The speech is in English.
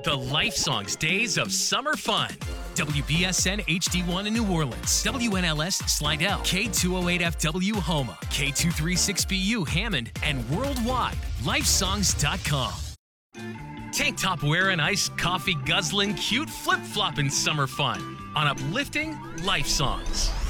The Life Songs Days of Summer Fun. WBSN HD1 in New Orleans, WNLS Slidell, K208FW Homa, K236BU Hammond, and worldwide, lifesongs.com. Tank top wearing, iced coffee guzzling, cute flip-flopping summer fun on uplifting Life Songs.